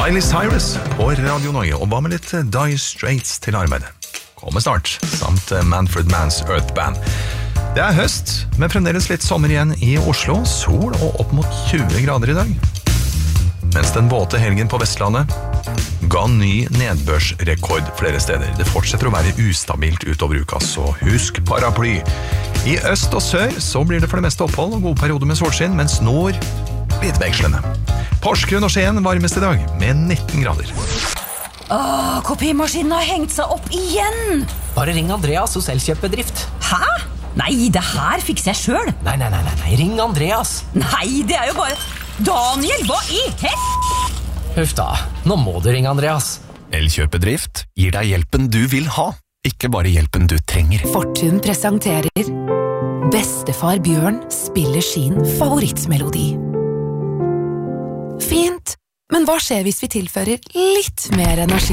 Miley Cyrus på Radio Norge, og hva med litt Dire Straits til arbeidet? Kommer snart, samt Manfred Mann's Earth Band. Det høst, men fremdeles litt sommer igjen i Oslo, sol og opp mot 20 grader i dag. Mens den våte helgen på Vestlandet ga ny nedbørsrekord flere steder. Det fortsetter å være ustabilt utover uka, så husk paraply. I øst og sør så blir det for det meste opphold og gode perioder med solskinn, mens nord litt vekslende. Porsgrunn og Skien varmest i dag, med 19 grader. Kopimaskinen har hengt seg opp igjen! Bare ring Andreas hos Elkjøpbedrift. Hæ? Nei, det her fikser jeg selv. Nei, ring Andreas. Nei, det jo bare... Daniel, hva i hest? Huff da, nå må du ringe Andreas. Elkjøpbedrift gir deg hjelpen du vil ha, ikke bare hjelpen du trenger. Fortun presenterer Bestefar Bjørn spiller sin favorittmelodi. Fint, men hva skjer hvis vi tilfører litt mer energi?